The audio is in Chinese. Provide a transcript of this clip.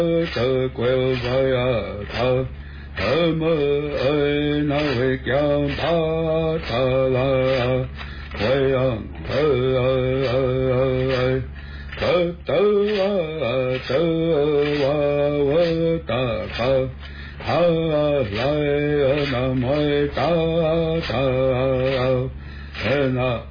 这鬼子呀，他们那会讲他啦，会样这我大他。他来那么大，那